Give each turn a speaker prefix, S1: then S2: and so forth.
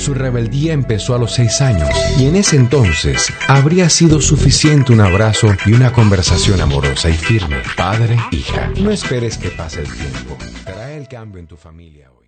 S1: Su rebeldía empezó a los 6 años y en ese entonces habría sido suficiente un abrazo y una conversación amorosa y firme, padre-hija. No esperes que pase el tiempo. Trae el cambio en tu familia hoy.